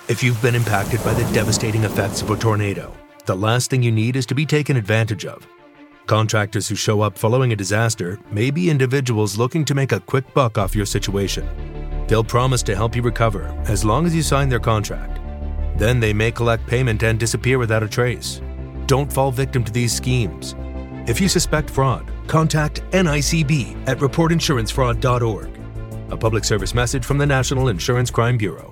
If you've been impacted by the devastating effects of a tornado, the last thing you need is to be taken advantage of. Contractors who show up following a disaster may be individuals looking to make a quick buck off your situation. They'll promise to help you recover as long as you sign their contract. Then they may collect payment and disappear without a trace. Don't fall victim to these schemes. If you suspect fraud, contact NICB at reportinsurancefraud.org. A public service message from the National Insurance Crime Bureau.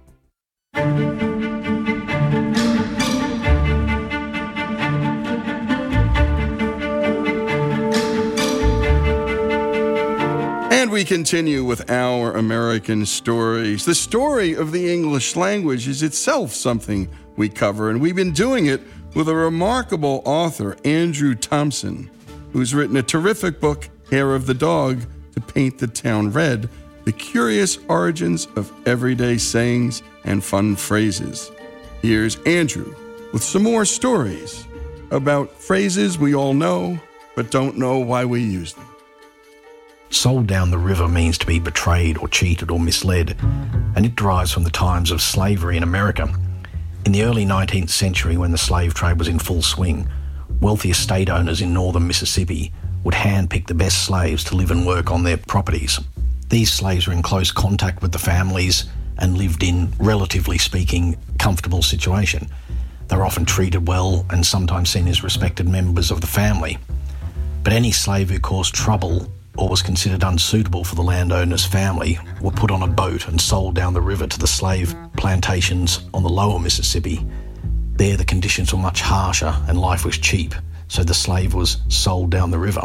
And we continue with our American stories. The story of the English language is itself something we cover, and we've been doing it with a remarkable author, Andrew Thompson, who's written a terrific book, Hair of the Dog, to Paint the Town Red, the curious origins of everyday sayings and fun phrases. Here's Andrew with some more stories about phrases we all know, but don't know why we use them. Sold down the river means to be betrayed or cheated or misled, and it derives from the times of slavery in America. In the early 19th century, when the slave trade was in full swing, wealthy estate owners in northern Mississippi would handpick the best slaves to live and work on their properties. These slaves were in close contact with the families and lived in, relatively speaking, comfortable situation. They were often treated well and sometimes seen as respected members of the family. But any slave who caused trouble or was considered unsuitable for the landowner's family were put on a boat and sold down the river to the slave plantations on the lower Mississippi. There the conditions were much harsher and life was cheap, so the slave was sold down the river.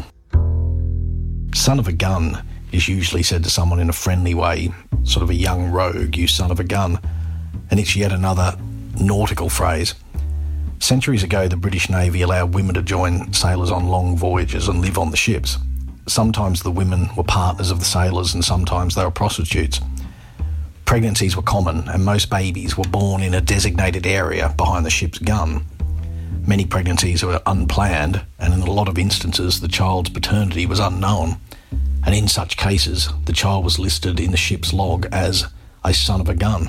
Son of a gun is usually said to someone in a friendly way, sort of a young rogue, you son of a gun, and it's yet another nautical phrase. Centuries ago, the British Navy allowed women to join sailors on long voyages and live on the ships. Sometimes the women were partners of the sailors and sometimes they were prostitutes. Pregnancies were common and most babies were born in a designated area behind the ship's gun. Many pregnancies were unplanned, and in a lot of instances the child's paternity was unknown, and in such cases the child was listed in the ship's log as a son of a gun.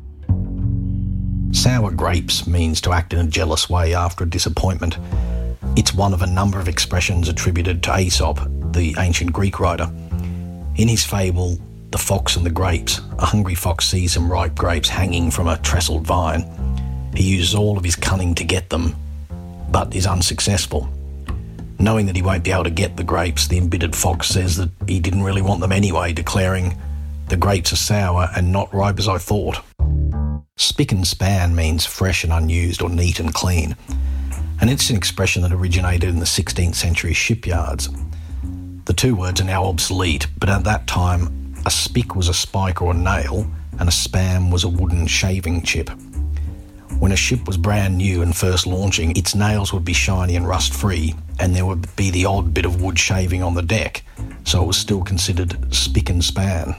Sour grapes means to act in a jealous way after a disappointment. It's one of a number of expressions attributed to Aesop, the ancient Greek writer. In his fable, The Fox and the Grapes, a hungry fox sees some ripe grapes hanging from a trestled vine. He uses all of his cunning to get them, but is unsuccessful. Knowing that he won't be able to get the grapes, the embittered fox says that he didn't really want them anyway, declaring, "The grapes are sour and not ripe as I thought." Spick and span means fresh and unused or neat and clean, and it's an expression that originated in the 16th century shipyards. The two words are now obsolete, but at that time, a spick was a spike or a nail, and a span was a wooden shaving chip. When a ship was brand new and first launching, its nails would be shiny and rust-free, and there would be the odd bit of wood shaving on the deck, so it was still considered spick and span.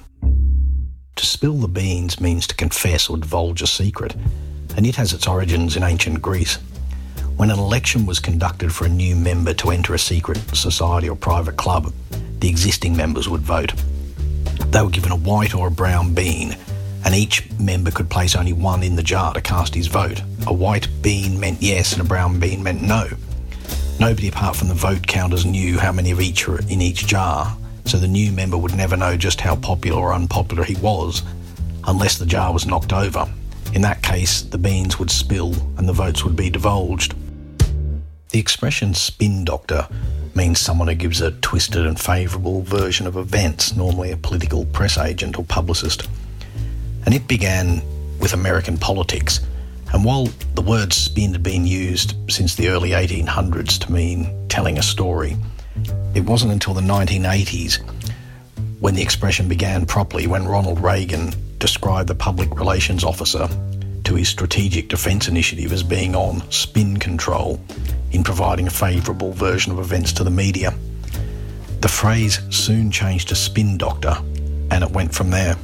To spill the beans means to confess or divulge a secret, and it has its origins in ancient Greece. When an election was conducted for a new member to enter a secret society or private club, the existing members would vote. They were given a white or a brown bean, and each member could place only one in the jar to cast his vote. A white bean meant yes and a brown bean meant no. Nobody apart from the vote counters knew how many of each were in each jar, so the new member would never know just how popular or unpopular he was unless the jar was knocked over. In that case, the beans would spill and the votes would be divulged. The expression spin doctor means someone who gives a twisted and favourable version of events, normally a political press agent or publicist. And it began with American politics. And while the word spin had been used since the early 1800s to mean telling a story, it wasn't until the 1980s when the expression began properly, when Ronald Reagan described the public relations officer to his Strategic Defence Initiative as being on spin control in providing a favourable version of events to the media. The phrase soon changed to spin doctor, and it went from there.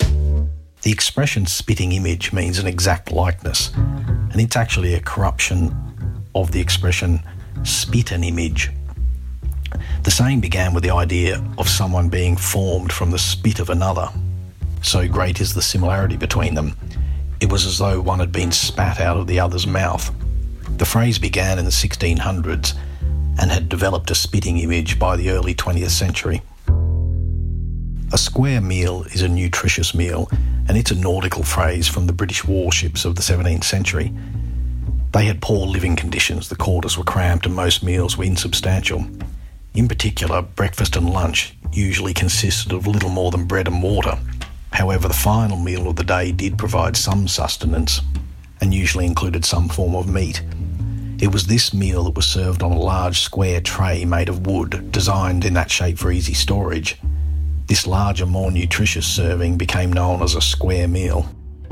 The expression spitting image means an exact likeness, and it's actually a corruption of the expression spit an image. The saying began with the idea of someone being formed from the spit of another. So great is the similarity between them. It was as though one had been spat out of the other's mouth. The phrase began in the 1600s and had developed a spitting image by the early 20th century. A square meal is a nutritious meal, and it's a nautical phrase from the British warships of the 17th century. They had poor living conditions, the quarters were cramped and most meals were insubstantial. In particular, breakfast and lunch usually consisted of little more than bread and water. However, the final meal of the day did provide some sustenance and usually included some form of meat. It was this meal that was served on a large square tray made of wood, designed in that shape for easy storage. This larger, more nutritious serving became known as a square meal.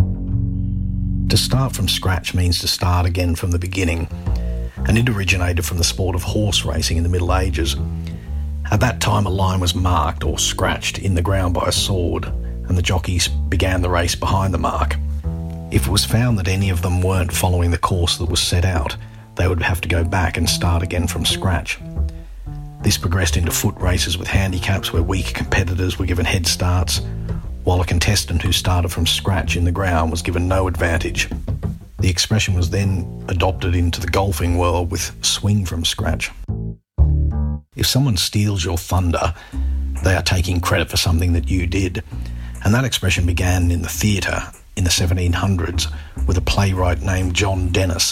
To start from scratch means to start again from the beginning, and it originated from the sport of horse racing in the Middle Ages. At that time, a line was marked or scratched in the ground by a sword, and the jockeys began the race behind the mark. If it was found that any of them weren't following the course that was set out, they would have to go back and start again from scratch. This progressed into foot races with handicaps where weaker competitors were given head starts, while a contestant who started from scratch in the ground was given no advantage. The expression was then adopted into the golfing world with swing from scratch. If someone steals your thunder, they are taking credit for something that you did, and that expression began in the theatre in the 1700s with a playwright named John Dennis.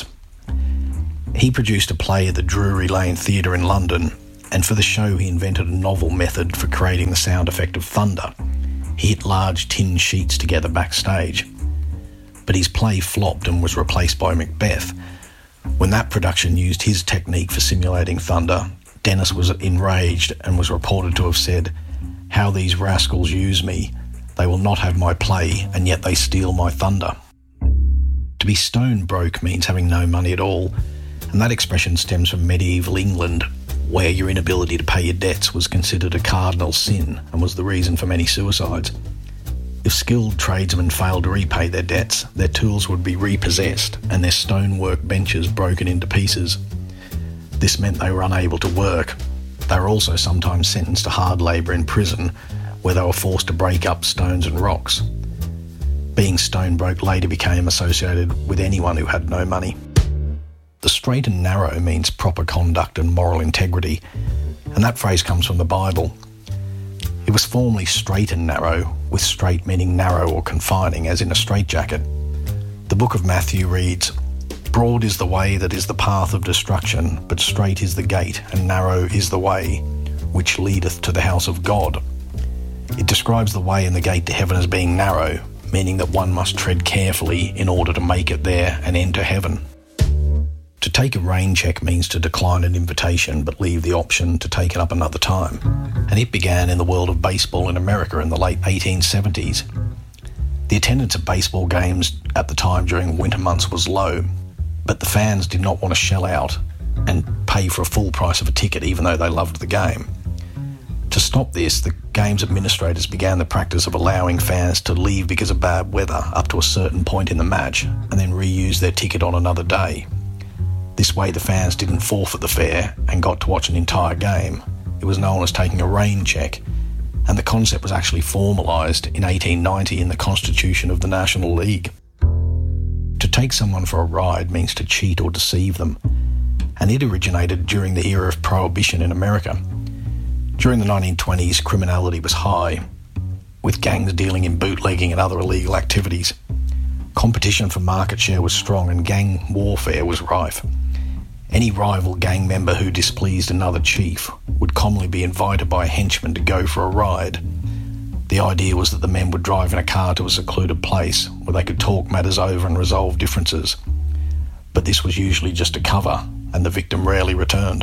He produced a play at the Drury Lane Theatre in London, and for the show he invented a novel method for creating the sound effect of thunder. He hit large tin sheets together backstage. But his play flopped and was replaced by Macbeth. When that production used his technique for simulating thunder, Dennis was enraged and was reported to have said, "How these rascals use me. They will not have my play, and yet they steal my thunder." To be stone broke means having no money at all, and that expression stems from medieval England, where your inability to pay your debts was considered a cardinal sin and was the reason for many suicides. If skilled tradesmen failed to repay their debts, their tools would be repossessed and their stonework benches broken into pieces. This meant they were unable to work. They were also sometimes sentenced to hard labour in prison, where they were forced to break up stones and rocks. Being stone broke later became associated with anyone who had no money. The straight and narrow means proper conduct and moral integrity, and that phrase comes from the Bible. It was formerly straight and narrow, with straight meaning narrow or confining, as in a straitjacket. The book of Matthew reads, "Broad is the way that is the path of destruction, but straight is the gate, and narrow is the way, which leadeth to the house of God." It describes the way and the gate to heaven as being narrow, meaning that one must tread carefully in order to make it there and enter heaven. To take a rain check means to decline an invitation but leave the option to take it up another time, and it began in the world of baseball in America in the late 1870s. The attendance at baseball games at the time during winter months was low, but the fans did not want to shell out and pay for a full price of a ticket even though they loved the game. To stop this, the game's administrators began the practice of allowing fans to leave because of bad weather up to a certain point in the match and then reuse their ticket on another day. This way the fans didn't forfeit the fare and got to watch an entire game. It was known as taking a rain check, and the concept was actually formalised in 1890 in the Constitution of the National League. To take someone for a ride means to cheat or deceive them, and it originated during the era of Prohibition in America. During the 1920s, criminality was high, with gangs dealing in bootlegging and other illegal activities. Competition for market share was strong and gang warfare was rife. Any rival gang member who displeased another chief would commonly be invited by a henchman to go for a ride. The idea was that the men would drive in a car to a secluded place where they could talk matters over and resolve differences. But this was usually just a cover, and the victim rarely returned.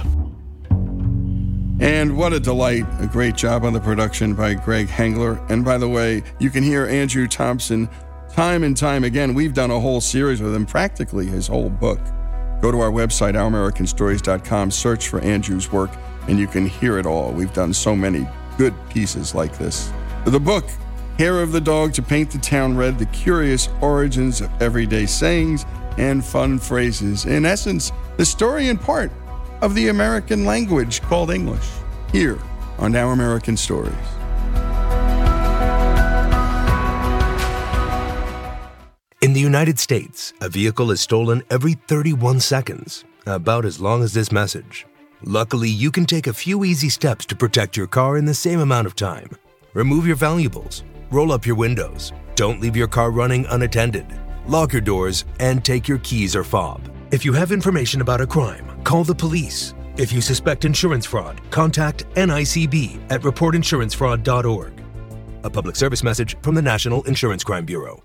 And what a delight. A great job on the production by Greg Hengler. And by the way, you can hear Andrew Thompson time and time again. We've done a whole series with him, practically his whole book. Go to our website, ouramericanstories.com, search for Andrew's work, and you can hear it all. We've done so many good pieces like this. The book, Hair of the Dog to Paint the Town Red, The Curious Origins of Everyday Sayings and Fun Phrases. In essence, the story in part of the American language called English, here on Now American Stories. In In the United States, a vehicle is stolen every 31 seconds, about as long as this message. Luckily, you can take a few easy steps to protect your car in the same amount of time. Remove your valuables, roll up your windows, don't leave your car running unattended, lock your doors, and take your keys or fob. If you have information about a crime, call the police. If you suspect insurance fraud, contact NICB at reportinsurancefraud.org. A public service message from the National Insurance Crime Bureau.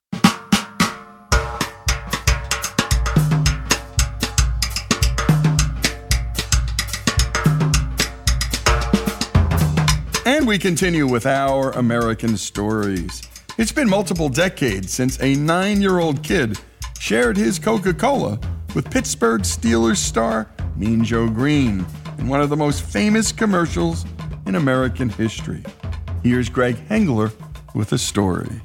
And we continue with our American stories. It's been multiple decades since a 9-year-old kid shared his Coca-Cola with Pittsburgh Steelers star Mean Joe Greene in one of the most famous commercials in American history. Here's Greg Hengler with a story.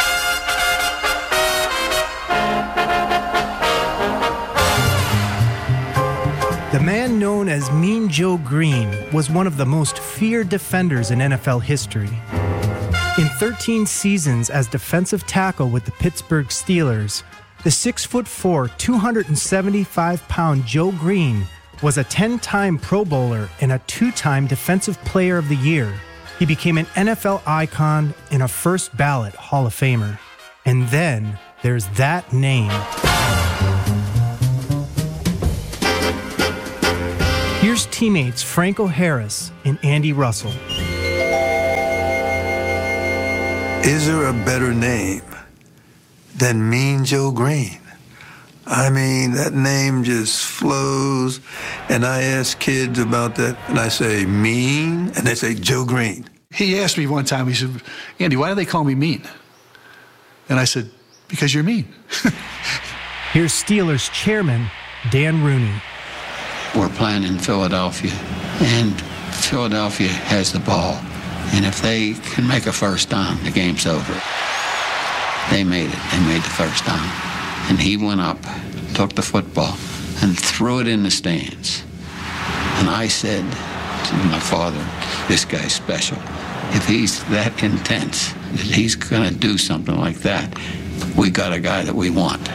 The man known as Mean Joe Greene was one of the most feared defenders in NFL history. In 13 seasons as defensive tackle with the Pittsburgh Steelers, the 6'4", 275-pound Joe Greene was a 10-time Pro Bowler and a 2-time Defensive Player of the Year. He became an NFL icon and a first-ballot Hall of Famer. And then there's that name. Here's teammates Franco Harris and Andy Russell. Is there a better name than Mean Joe Greene? I mean, that name just flows. And I ask kids about that, and I say, Mean? And they say, Joe Greene. He asked me one time, he said, Andy, why do they call me Mean? And I said, because you're mean. Here's Steelers chairman Dan Rooney. We're playing in Philadelphia, and Philadelphia has the ball. And if they can make a first down, the game's over. They made it. They made the first down. And he went up, took the football, and threw it in the stands. And I said to my father, this guy's special. If he's that intense, that he's going to do something like that, we got a guy that we want.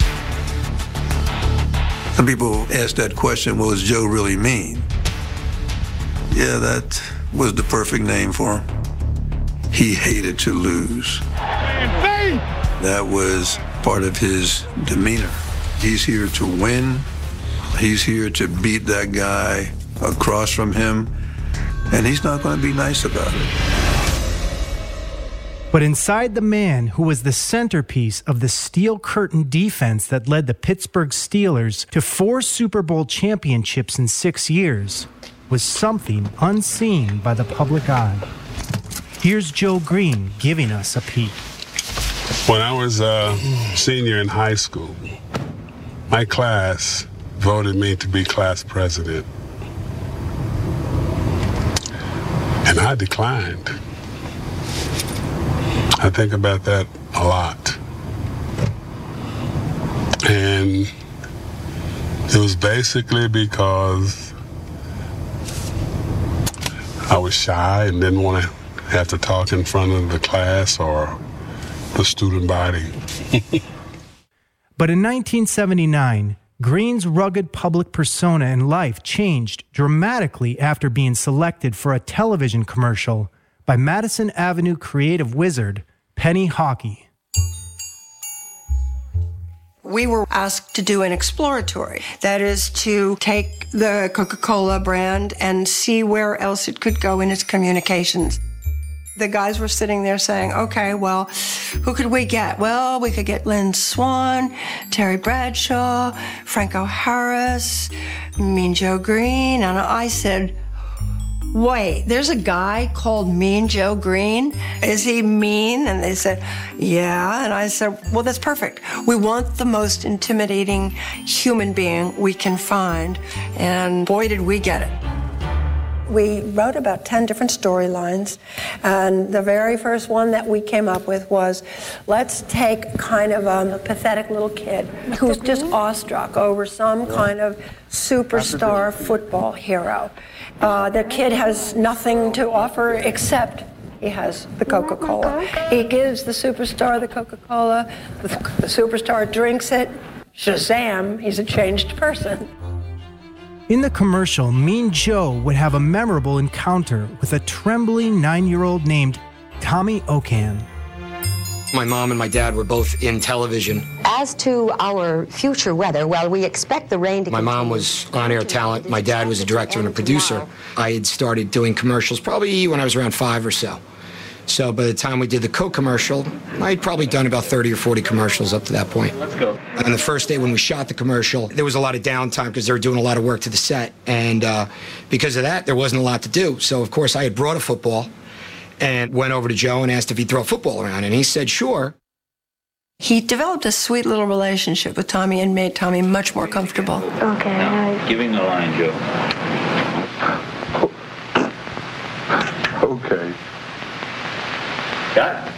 Some people ask that question, what was Joe really mean? Yeah, that was the perfect name for him. He hated to lose. That was part of his demeanor. He's here to win. He's here to beat that guy across from him, and he's not going to be nice about it. But inside the man who was the centerpiece of the steel curtain defense that led the Pittsburgh Steelers to 4 Super Bowl championships in 6 years was something unseen by the public eye. Here's Joe Greene giving us a peek. When I was a senior in high school, my class voted me to be class president. And I declined. I think about that a lot. And it was basically because I was shy and didn't want to have to talk in front of the class or the student body. But in 1979, Greene's rugged public persona and life changed dramatically after being selected for a television commercial by Madison Avenue creative wizard Penny Hawkey. We were asked to do an exploratory. That is to take the Coca-Cola brand and see where else it could go in its communications. The guys were sitting there saying, okay, well, who could we get? Well, we could get Lynn Swann, Terry Bradshaw, Franco Harris, Mean Joe Greene. And I said, wait, there's a guy called Mean Joe Greene? Is he mean? And they said, yeah. And I said, well, that's perfect. We want the most intimidating human being we can find. And boy, did we get it. We wrote about 10 different storylines, and the very first one that we came up with was, let's take kind of a pathetic little kid who's just awestruck over some kind of superstar football hero. The kid has nothing to offer except he has the Coca-Cola. He gives the superstar the Coca-Cola. The superstar drinks it. Shazam, he's a changed person. In the commercial, Mean Joe would have a memorable encounter with a trembling 9-year-old named Tommy Okan. My mom and my dad were both in television. As to our future weather, well, we expect the rain to My mom was on-air talent. My dad was a director and a producer. I had started doing commercials probably when I was around 5 or so. So by the time we did the Coke commercial, I'd probably done about 30 or 40 commercials up to that point. Let's go. And the first day when we shot the commercial, there was a lot of downtime because they were doing a lot of work to the set. And because of that, there wasn't a lot to do. So, of course, I had brought a football and went over to Joe and asked if he'd throw a football around. And he said, sure. He developed a sweet little relationship with Tommy and made Tommy much more comfortable. Okay. Now, giving the line, Joe. Okay. Got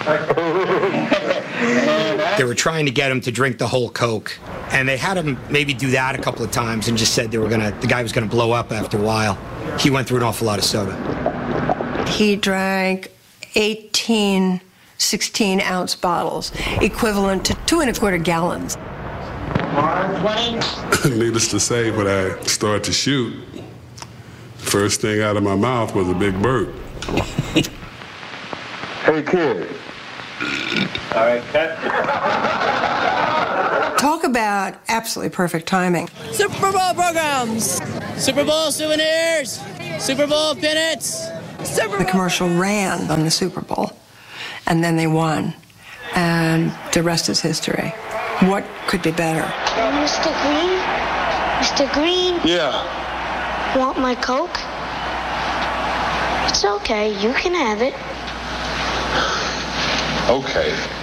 it? They were trying to get him to drink the whole Coke. And they had him maybe do that a couple of times and just said the guy was going to blow up after a while. He went through an awful lot of soda. He drank 18 16-ounce bottles, equivalent to 2 1/4 gallons. Needless to say, when I started to shoot, first thing out of my mouth was a big burp. Hey, kid. All right, cut. Talk about absolutely perfect timing. Super Bowl programs, Super Bowl souvenirs, Super Bowl pennants. The commercial ran on the Super Bowl, and then they won, and the rest is history. What could be better? Mr. Green? Mr. Green? Yeah. Want my Coke? It's okay, you can have it. Okay.